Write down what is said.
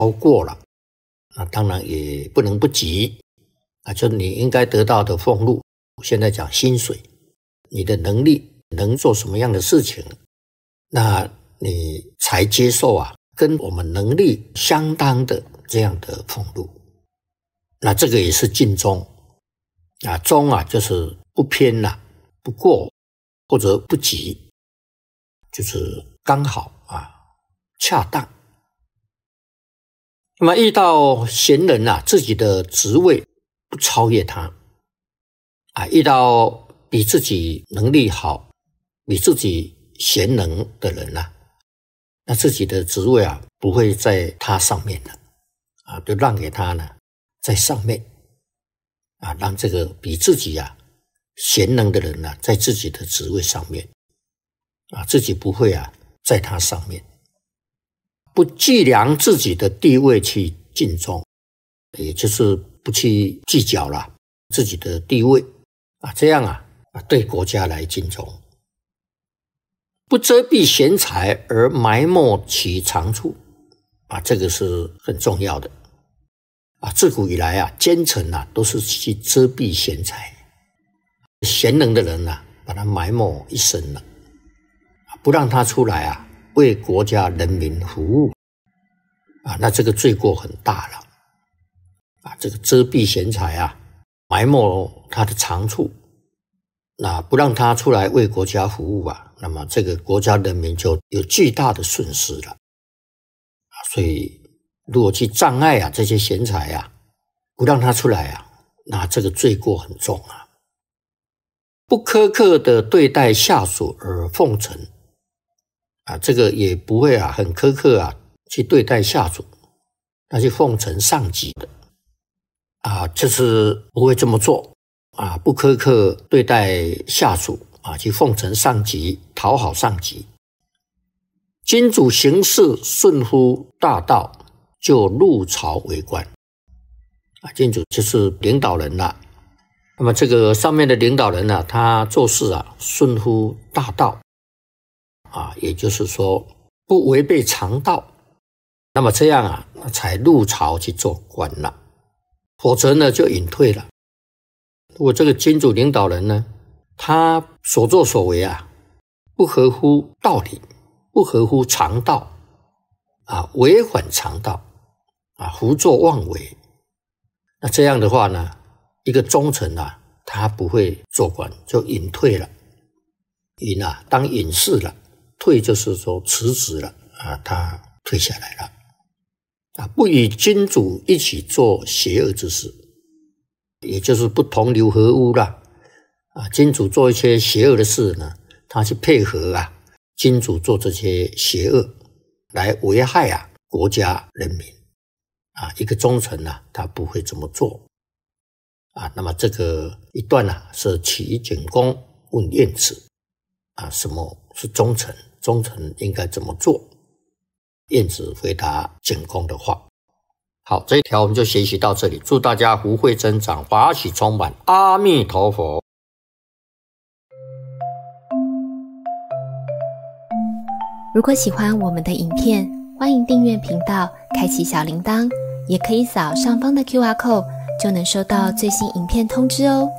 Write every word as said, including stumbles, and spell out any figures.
超过了，那当然也不能不急啊，就你应该得到的俸禄，现在讲薪水，你的能力能做什么样的事情，那你才接受啊跟我们能力相当的这样的俸禄。那这个也是尽忠啊，忠啊就是不偏啦，不过或者不急，就是刚好啊恰当。那么遇到贤人啊，自己的职位不超越他啊，遇到比自己能力好、比自己贤能的人啊，那自己的职位啊不会在他上面的啊，就让给他呢在上面啊，让这个比自己啊贤能的人呢、啊、在自己的职位上面啊，自己不会啊在他上面。不计量自己的地位去尽忠，也就是不去计较了自己的地位啊，这样啊对国家来尽忠。不遮蔽贤才而埋没其长处啊，这个是很重要的啊。自古以来啊，奸臣啊都是去遮蔽贤才，贤能的人啊把他埋没一生了，不让他出来啊为国家人民服务啊，那这个罪过很大了啊！这个遮蔽贤才啊，埋没他的长处，那不让他出来为国家服务啊，那么这个国家人民就有巨大的损失了啊！所以如果去障碍啊这些贤才啊，不让他出来啊，那这个罪过很重啊！不苛刻的对待下属而奉承啊，这个也不会啊，很苛刻啊，去对待下属，那去奉承上级的啊，就是不会这么做啊，不苛刻对待下属啊，去奉承上级，讨好上级。君主行事顺乎大道，就入朝为官啊，君主就是领导人啦、啊。那么这个上面的领导人呢、啊，他做事啊，顺乎大道。啊，也就是说不违背常道，那么这样啊，才入朝去做官了，否则呢就隐退了。如果这个君主领导人呢，他所作所为啊，不合乎道理，不合乎常道啊，违反常道啊，胡作妄为，那这样的话呢，一个忠臣啊，他不会做官，就隐退了，隐啊当隐士了。退就是说辞职了啊，他退下来了啊，不与君主一起做邪恶之事，也就是不同流合污了啊。君主做一些邪恶的事呢，他去配合啊，君主做这些邪恶来危害啊国家人民啊。一个忠臣啊，他不会这么做啊。那么这个一段啊，是齐景公问晏子啊，什么是忠臣？忠臣应该怎么做？晏子回答景公的话。好，这一条我们就学习到这里。祝大家福慧增长，法喜充满。阿弥陀佛。 如果喜欢我们的影片，欢迎订阅频道，开启小铃铛，也可以扫上方的 Q R code， 就能收到最新影片通知哦。